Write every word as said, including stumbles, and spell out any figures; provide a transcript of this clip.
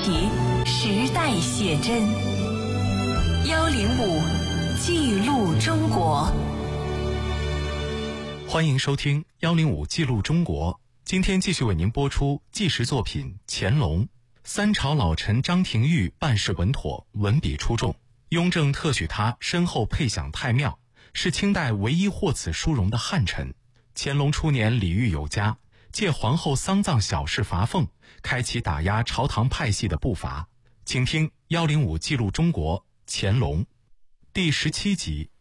题，时代写真。幺零五记录中国。 欢迎收听幺零五记录中国。今天继续为您播出纪实作品《乾隆》。三朝老臣张廷玉办事稳妥，文笔出众，雍正特许他身后配享太庙，是清代唯一获此殊荣的汉臣。乾隆初年礼遇有加，借皇后丧葬小事罚俸，开启打压朝堂派系的步伐。请听幺零五记录中国乾隆第十七集